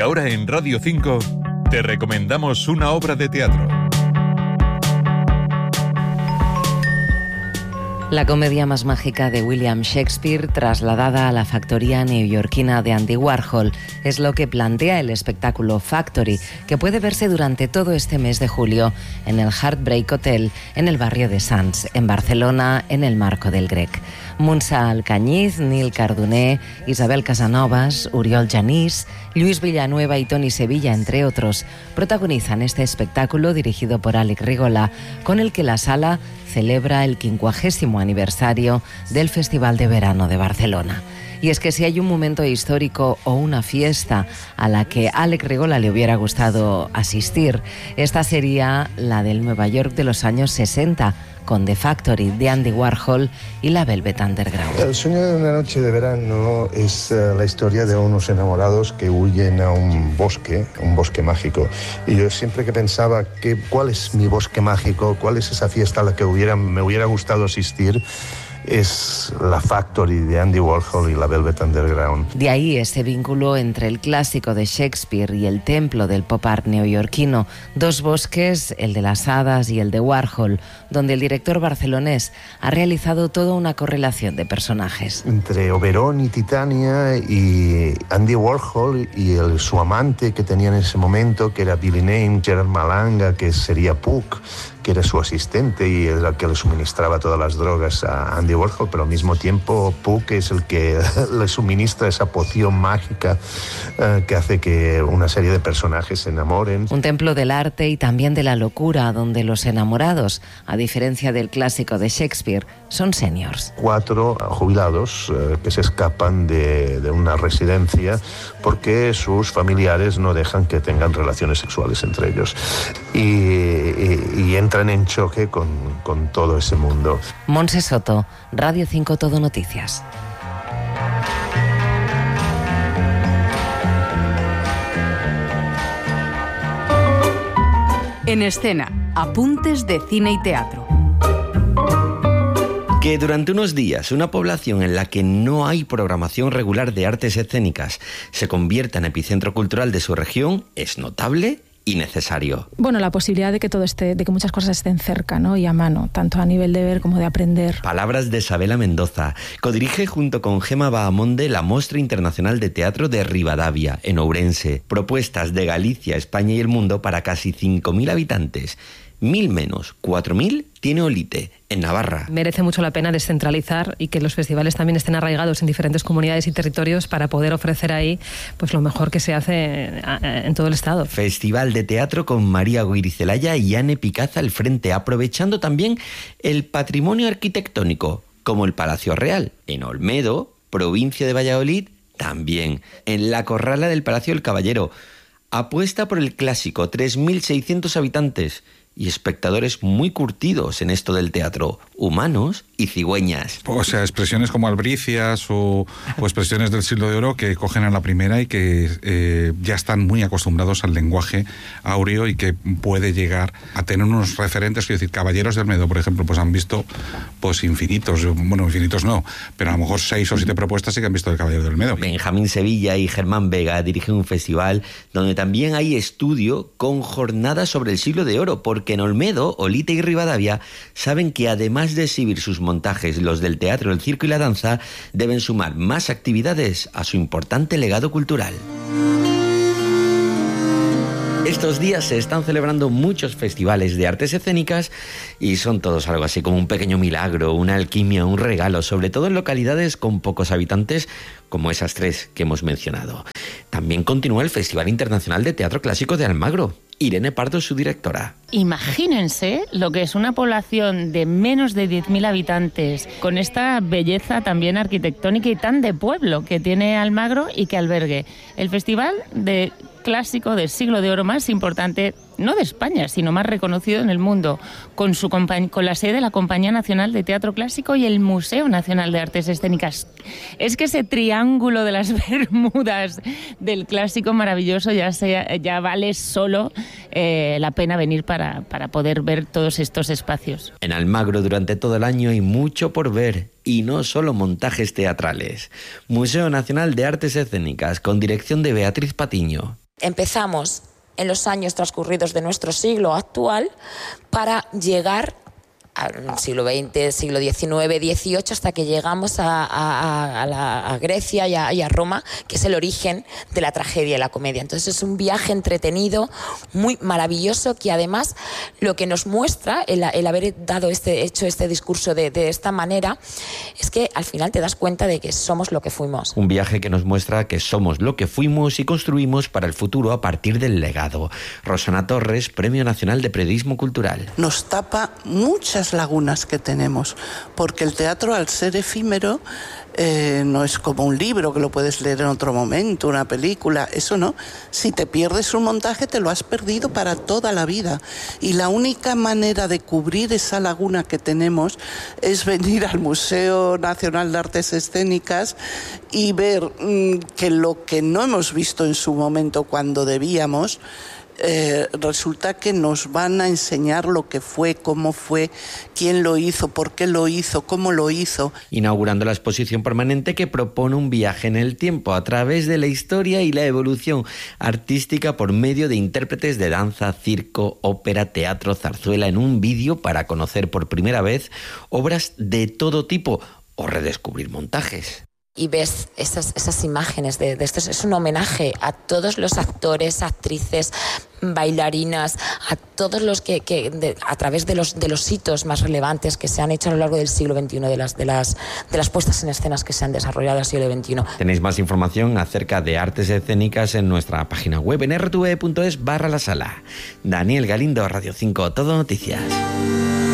ahora en Radio 5 te recomendamos una obra de teatro. La comedia más mágica de William Shakespeare, trasladada a la factoría neoyorquina de Andy Warhol, es lo que plantea el espectáculo Factory, que puede verse durante todo este mes de julio en el Heartbreak Hotel, en el barrio de Sants, en Barcelona, en el marco del Grec. Montse Alcañiz, Nil Cardoner, Isabel Casanovas, Oriol Janís, Luis Villanueva y Toni Sevilla, entre otros, protagonizan este espectáculo dirigido por Àlex Rigola, con el que la sala celebra el 50º aniversario del Festival de Verano de Barcelona. Y es que si hay un momento histórico o una fiesta a la que a Àlex Rigola le hubiera gustado asistir, esta sería la del Nueva York de los años 60, con The Factory de Andy Warhol y la Velvet Underground. El sueño de una noche de verano es la historia de unos enamorados que huyen a un bosque mágico. Y yo siempre que pensaba cuál es mi bosque mágico, cuál es esa fiesta a la que me hubiera gustado asistir, es la Factory de Andy Warhol y la Velvet Underground. De ahí ese vínculo entre el clásico de Shakespeare y el templo del pop art neoyorquino, dos bosques, el de las hadas y el de Warhol, donde el director barcelonés ha realizado toda una correlación de personajes. Entre Oberón y Titania y Andy Warhol y su amante que tenía en ese momento, que era Billy Name, Gerard Malanga, que sería Puck, que era su asistente y era el que le suministraba todas las drogas a Andy Warhol, pero al mismo tiempo Puck es el que le suministra esa poción mágica que hace que una serie de personajes se enamoren. Un templo del arte y también de la locura, donde los enamorados, a diferencia del clásico de Shakespeare, son seniors. 4 jubilados que se escapan de una residencia porque sus familiares no dejan que tengan relaciones sexuales entre ellos y entran en choque con todo ese mundo. Montse Soto, Radio 5 Todo Noticias. En escena, apuntes de cine y teatro. Que durante unos días una población en la que no hay programación regular de artes escénicas se convierta en epicentro cultural de su región es notable y necesario. Bueno, la posibilidad de que todo esté, de que muchas cosas estén cerca, ¿no? Y a mano, tanto a nivel de ver como de aprender. Palabras de Isabela Mendoza. Codirige junto con Gemma Bahamonde la Mostra Internacional de Teatro de Ribadavia, en Ourense. Propuestas de Galicia, España y el mundo para casi 5.000 habitantes. 1.000 menos 4.000 tiene Olite, en Navarra. Merece mucho la pena descentralizar y que los festivales también estén arraigados en diferentes comunidades y territorios para poder ofrecer ahí pues lo mejor que se hace en todo el estado. Festival de teatro con María Guirizelaya y Anne Picaza al frente, aprovechando también el patrimonio arquitectónico, como el Palacio Real, en Olmedo, provincia de Valladolid, también, en la Corrala del Palacio del Caballero. Apuesta por el clásico, 3.600 habitantes y espectadores muy curtidos en esto del teatro, humanos y cigüeñas. O sea, expresiones como albricias o expresiones del siglo de oro que cogen a la primera y que ya están muy acostumbrados al lenguaje áureo y que puede llegar a tener unos referentes, quiero decir, Caballeros de Olmedo, por ejemplo, pues han visto pues infinitos, bueno, infinitos no, pero a lo mejor 6 o 7 propuestas sí que han visto el Caballero de Olmedo. Benjamín Sevilla y Germán Vega dirigen un festival donde también hay estudio con jornadas sobre el siglo de oro, porque en Olmedo, Olite y Ribadavia saben que además de exhibir sus montajes, los del teatro, el circo y la danza, deben sumar más actividades a su importante legado cultural. Estos días se están celebrando muchos festivales de artes escénicas y son todos algo así como un pequeño milagro, una alquimia, un regalo, sobre todo en localidades con pocos habitantes como esas 3 que hemos mencionado. También continúa el Festival Internacional de Teatro Clásico de Almagro. Irene Pardo es su directora. Imagínense lo que es una población de menos de 10.000 habitantes, con esta belleza también arquitectónica y tan de pueblo que tiene Almagro y que albergue el Festival de Clásico del siglo de oro más importante no de España, sino más reconocido en el mundo, con la sede de la Compañía Nacional de Teatro Clásico y el Museo Nacional de Artes Escénicas. Es que ese triángulo de las Bermudas del clásico maravilloso ya vale solo la pena venir para poder ver todos estos espacios. En Almagro durante todo el año hay mucho por ver, y no solo montajes teatrales. Museo Nacional de Artes Escénicas, con dirección de Beatriz Patiño. Empezamos en los años transcurridos de nuestro siglo actual para llegar al siglo XX, siglo XIX, XVIII, hasta que llegamos a Grecia y a Roma, que es el origen de la tragedia y la comedia. Entonces es un viaje entretenido, muy maravilloso, que además lo que nos muestra el haber hecho este discurso de esta manera es que al final te das cuenta de que somos lo que fuimos. Un viaje que nos muestra que somos lo que fuimos y construimos para el futuro a partir del legado. Rosana Torres, Premio Nacional de Periodismo Cultural. Nos tapa muchas lagunas que tenemos, porque el teatro, al ser efímero, no es como un libro que lo puedes leer en otro momento, una película, eso no. Si te pierdes un montaje, te lo has perdido para toda la vida, y la única manera de cubrir esa laguna que tenemos es venir al Museo Nacional de Artes Escénicas y ver que lo que no hemos visto en su momento cuando debíamos, resulta que nos van a enseñar lo que fue, cómo fue, quién lo hizo, por qué lo hizo, cómo lo hizo. Inaugurando la exposición permanente que propone un viaje en el tiempo a través de la historia y la evolución artística por medio de intérpretes de danza, circo, ópera, teatro, zarzuela, en un vídeo para conocer por primera vez obras de todo tipo o redescubrir montajes. Y ves esas imágenes de estos. Es un homenaje a todos los actores, actrices, bailarinas, a todos los que a través de los hitos más relevantes que se han hecho a lo largo del siglo XXI, de las puestas en escenas que se han desarrollado al siglo XXI. Tenéis más información acerca de artes escénicas en nuestra página web en rtve.es/la sala. Daniel Galindo, Radio 5, Todo Noticias.